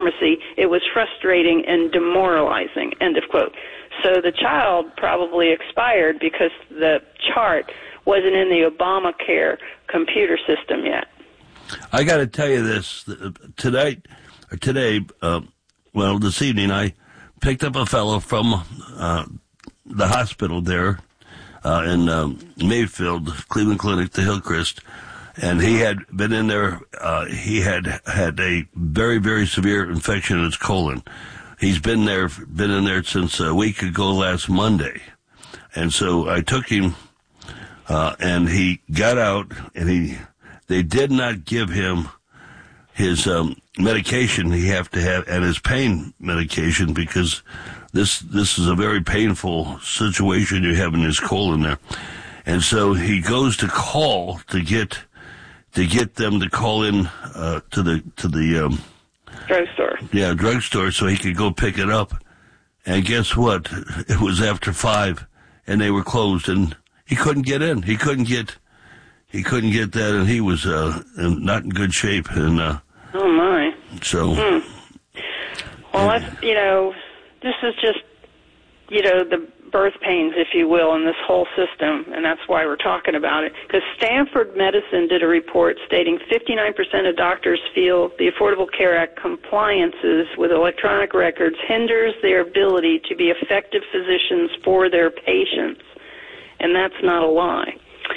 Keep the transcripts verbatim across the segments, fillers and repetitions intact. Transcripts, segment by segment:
pharmacy. It was frustrating and demoralizing, end of quote. So the child probably expired because the chart wasn't in the Obamacare computer system yet. I got to tell you this. Tonight, or today, uh, well, this evening, I picked up a fellow from uh, the hospital there uh, in um, Mayfield, Cleveland Clinic, the Hillcrest, and he had been in there. Uh, he had had a very, very severe infection in his colon. He's been there, been in there since a week ago last Monday. And so I took him, uh, and he got out, and he, they did not give him his, um, medication he have to have, and his pain medication, because this, this is a very painful situation you have in his colon there. And so he goes to call to get, to get them to call in, uh, to the, to the, um, drugstore. Yeah, drugstore, so he could go pick it up. And guess what? It was after five, and they were closed, and he couldn't get in. He couldn't get, he couldn't get that, and he was uh, not in good shape. And uh, oh my! So, hmm. well, and, that's, you know, this is just, you know, the birth pains, if you will, in this whole system, and that's why we're talking about it. Because Stanford Medicine did a report stating fifty-nine percent of doctors feel the Affordable Care Act compliances with electronic records hinders their ability to be effective physicians for their patients, and that's not a lie.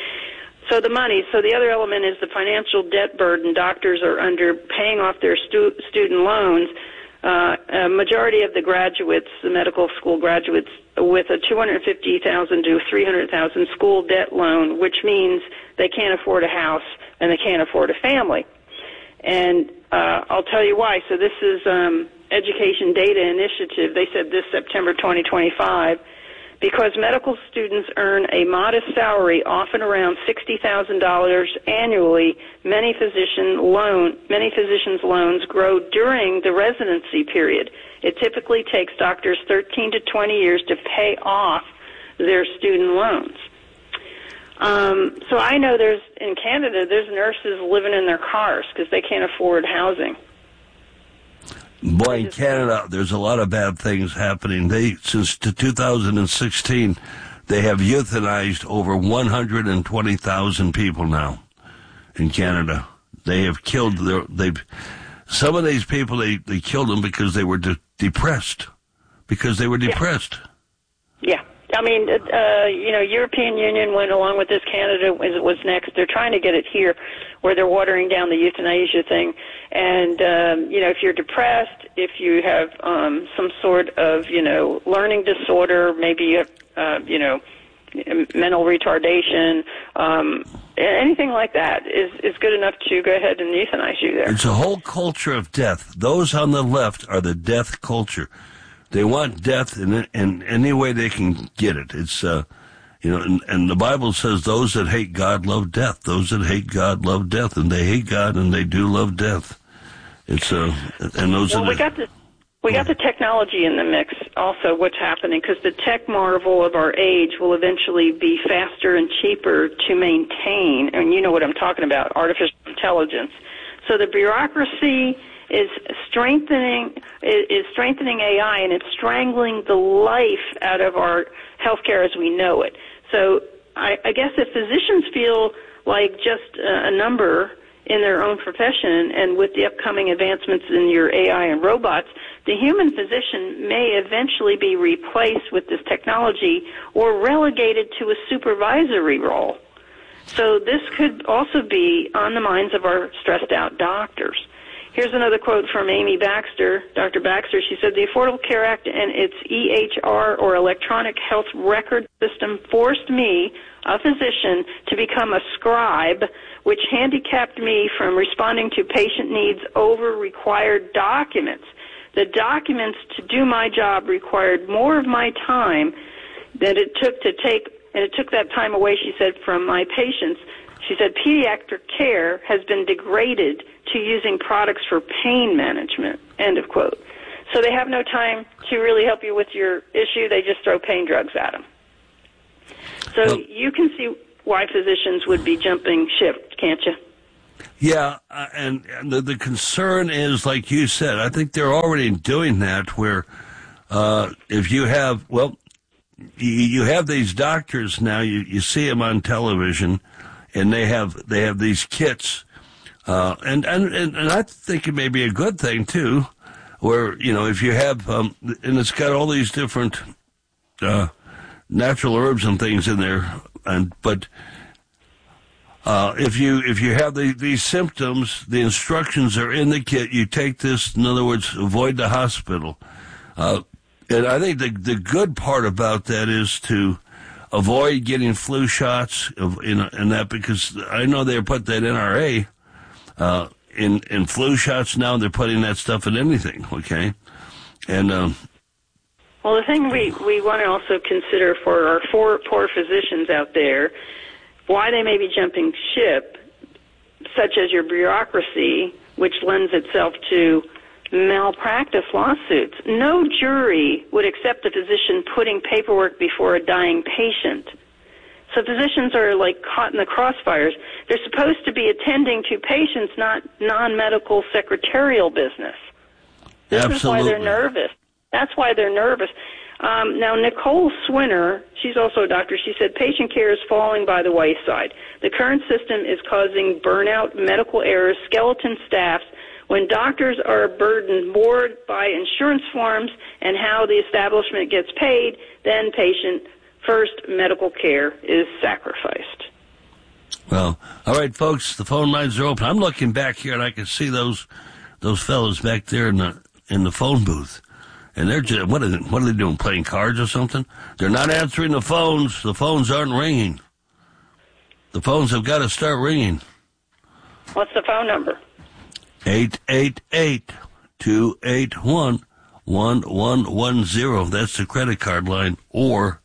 So the money, so the other element is the financial debt burden doctors are under paying off their stu- student loans. Uh, a majority of the graduates, the medical school graduates, with a two hundred fifty thousand dollars to three hundred thousand dollars school debt loan, which means they can't afford a house and they can't afford a family. And uh, I'll tell you why. So this is um, Education Data Initiative. They said this September twenty twenty-five. Because medical students earn a modest salary, often around sixty thousand dollars annually, many physician loan, many physicians' loans grow during the residency period. It typically takes doctors thirteen to twenty years to pay off their student loans. Um, so I know there's, in Canada, there's nurses living in their cars because they can't afford housing. Boy, in Canada, there's a lot of bad things happening. They, since two thousand sixteen, they have euthanized over one hundred twenty thousand people now in Canada. They have killed their, they've, some of these people, they, they killed them because they were de- depressed, because they were depressed. Yeah. yeah. I mean, uh, you know, European Union went along with this. Canada was, was next. They're trying to get it here where they're watering down the euthanasia thing. And, um, you know, if you're depressed, if you have um, some sort of, you know, learning disorder, maybe you have, uh, you know, mental retardation, um, anything like that is, is good enough to go ahead and euthanize you there. It's a whole culture of death. Those on the left are the death culture. They want death in, in any way they can get it. It's, uh, you know, and, and the Bible says those that hate God love death. Those that hate God love death, and they hate God and they do love death. It's, uh, and those well, are the... we got the, we got the technology in the mix also, what's happening, because the tech marvel of our age will eventually be faster and cheaper to maintain, and you know what I'm talking about, artificial intelligence. So the bureaucracy is strengthening is strengthening A I, and it's strangling the life out of our healthcare as we know it. So I, I guess if physicians feel like just a number in their own profession, and with the upcoming advancements in your A I and robots, the human physician may eventually be replaced with this technology or relegated to a supervisory role. So this could also be on the minds of our stressed out doctors. Here's another quote from Amy Baxter, Doctor Baxter. She said, the Affordable Care Act and its E H R, or Electronic Health Record System, forced me, a physician, to become a scribe, which handicapped me from responding to patient needs over required documents. The documents to do my job required more of my time than it took to take, and it took that time away, she said, from my patients. She said, pediatric care has been degraded to using products for pain management, end of quote. So they have no time to really help you with your issue. They just throw pain drugs at them. So well, you can see why physicians would be jumping ship, can't you? Yeah, uh, and, and the, the concern is, like you said, I think they're already doing that where uh, if you have, well, you, you have these doctors now, you, you see them on television, and they have they have these kits, uh, and, and, and, and I think it may be a good thing, too, where, you know, if you have, um, and it's got all these different uh, natural herbs and things in there, and but... Uh, if you if you have the, these symptoms, the instructions are in the kit. You take this, in other words, avoid the hospital. Uh, and I think the the good part about that is to avoid getting flu shots of, in, in that, because I know they put that N R A uh, in in flu shots now. They're putting that stuff in anything. Okay, and um, well, the thing we we want to also consider for our four poor physicians out there, why they may be jumping ship, such as your bureaucracy, which lends itself to malpractice lawsuits. No jury would accept a physician putting paperwork before a dying patient. So physicians are like caught in the crossfires. They're supposed to be attending to patients, not non-medical secretarial business. This Absolutely. is why they're nervous. That's why they're nervous. Um, now, Nicole Swinner, she's also a doctor, she said patient care is falling by the wayside. The current system is causing burnout, medical errors, skeleton staffs. When doctors are burdened more by insurance forms and how the establishment gets paid, then patient first medical care is sacrificed. Well, all right, folks, the phone lines are open. I'm looking back here, and I can see those those fellows back there in the in the phone booth. And they're just, what are they, what are they doing, playing cards or something? They're not answering the phones. The phones aren't ringing. The phones have got to start ringing. What's the phone number? eight eight eight, two eight one, one one one zero. That's the credit card line. Or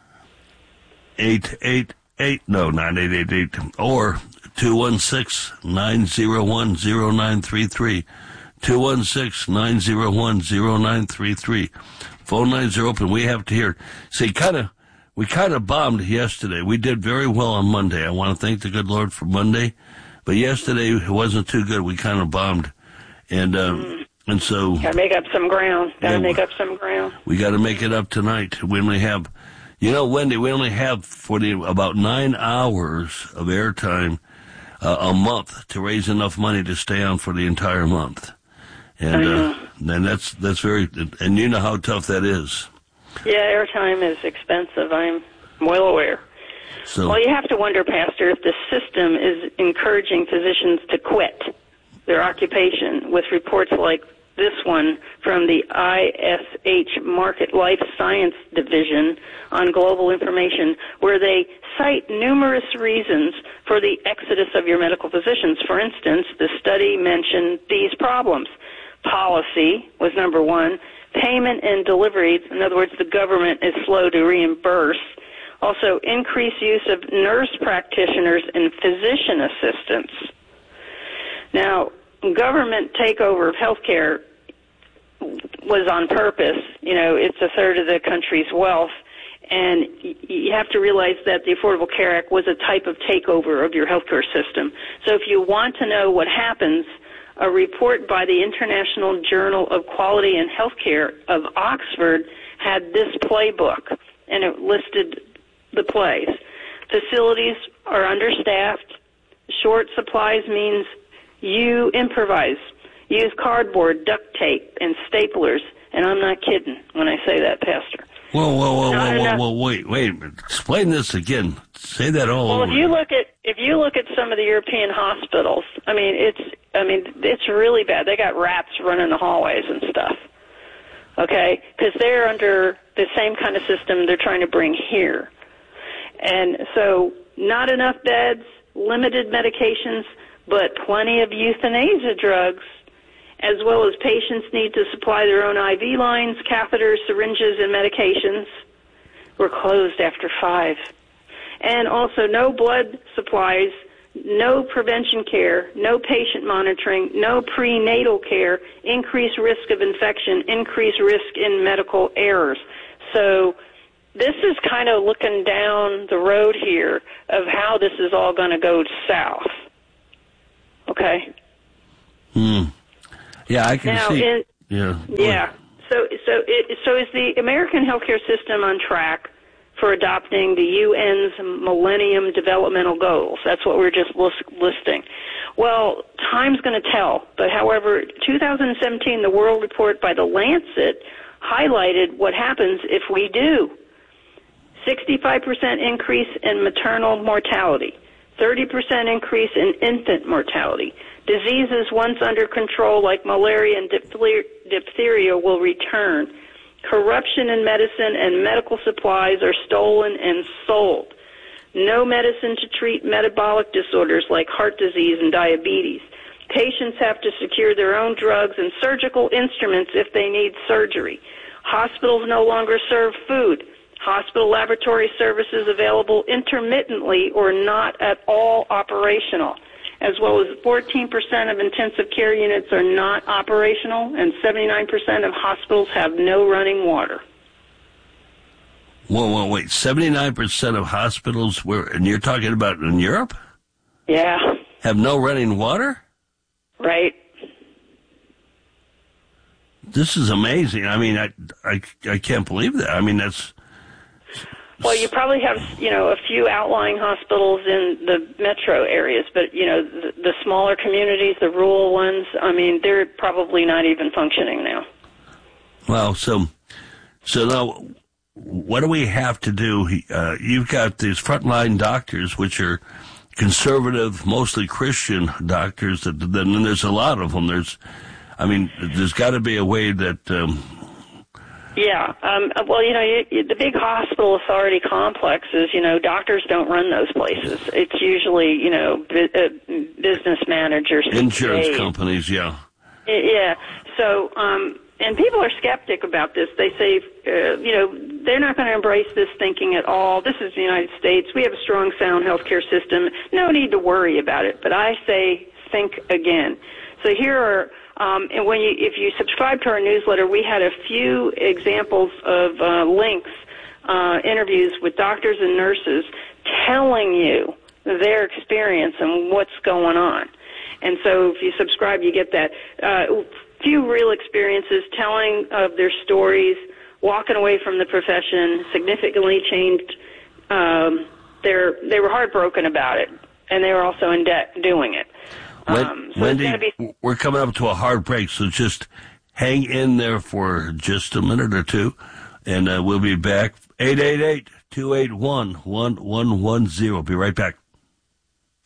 eight eight eight, no, not eight eight eight, or two one six, nine zero one, zero nine three three. two one six, nine zero one, zero nine three three. Phone lines are open. We have to hear. See, kind of, we kind of bombed yesterday. We did very well on Monday. I want to thank the good Lord for Monday. But yesterday it wasn't too good. We kind of bombed. And, uh, mm. and so. Got to make up some ground. Got to yeah, make up some ground. We got to make it up tonight. We only have, you know, Wendy, we only have for the, about nine hours of airtime uh, a month to raise enough money to stay on for the entire month. And uh, and that's that's very, and you know how tough that is. Yeah, airtime is expensive. I'm well aware. So, well, you have to wonder, Pastor, if the system is encouraging physicians to quit their occupation with reports like this one from the I S H Market Life Science Division on Global Information, where they cite numerous reasons for the exodus of your medical physicians. For instance, the study mentioned these problems. Policy was number one. Payment and delivery, in other words, the government is slow to reimburse. Also, increased use of nurse practitioners and physician assistants. Now, government takeover of healthcare was on purpose. You know, it's a third of the country's wealth. And you have to realize that the Affordable Care Act was a type of takeover of your healthcare system. So if you want to know what happens, a report by the International Journal of Quality and Healthcare of Oxford had this playbook, and it listed the plays. Facilities are understaffed. Short supplies means you improvise. Use cardboard, duct tape, and staplers. And I'm not kidding when I say that, Pastor. Whoa, whoa, whoa, whoa, whoa, whoa, wait, wait. Explain this again. Say that all well, over. Well, if you look at if you look at some of the European hospitals, I mean, it's I mean, it's really bad. They got rats running the hallways and stuff. Okay, because they're under the same kind of system they're trying to bring here, and so not enough beds, limited medications, but plenty of euthanasia drugs. As well as patients need to supply their own I V lines, catheters, syringes, and medications. We're closed after five. And also no blood supplies, no prevention care, no patient monitoring, no prenatal care, increased risk of infection, increased risk in medical errors. So this is kind of looking down the road here of how this is all going to go south. Okay. Hmm. Yeah, I can now, see. In, yeah. Yeah. So, so, it, so is the American healthcare system on track for adopting the U N's Millennium Developmental Goals? That's what we're just list, listing. Well, time's going to tell. But however, two thousand seventeen, the World Report by the Lancet highlighted what happens if we do. sixty-five percent increase in maternal mortality, thirty percent increase in infant mortality. Diseases once under control like malaria and diphtheria will return. Corruption in medicine and medical supplies are stolen and sold. No medicine to treat metabolic disorders like heart disease and diabetes. Patients have to secure their own drugs and surgical instruments if they need surgery. Hospitals no longer serve food. Hospital laboratory services available intermittently or not at all operational, as well as fourteen percent of intensive care units are not operational, and seventy-nine percent of hospitals have no running water. Whoa, whoa, wait, seventy-nine percent of hospitals, were, and you're talking about in Europe? Yeah. Have no running water? Right. This is amazing. I mean, I, I, I can't believe that. I mean, that's... Well, you probably have, you know, a few outlying hospitals in the metro areas, but, you know, the, the smaller communities, the rural ones, I mean, they're probably not even functioning now. Well, so, so now, what do we have to do? Uh, you've got these frontline doctors, which are conservative, mostly Christian doctors, that then there's a lot of them. There's, I mean, there's got to be a way that... Um, Yeah, um, well, you know, you, you, the big hospital authority complexes, you know, doctors don't run those places. It's usually, you know, bu- uh, business managers. Insurance C P As. companies, yeah. Yeah, so, um, and people are skeptic about this. They say, uh, you know, they're not going to embrace this thinking at all. This is the United States. We have a strong, sound healthcare system. No need to worry about it. But I say, think again. So here are... Um, and when you, if you subscribe to our newsletter, we had a few examples of uh, links, uh, interviews with doctors and nurses telling you their experience and what's going on. And so if you subscribe, you get that. Uh, few real experiences telling of their stories, walking away from the profession, significantly changed. Um, they're, they were heartbroken about it, and they were also in debt doing it. Um, so Wendy, be- we're coming up to a hard break, so just hang in there for just a minute or two, and uh, we'll be back. eight eight eight, two eight one, one one one zero. Be right back.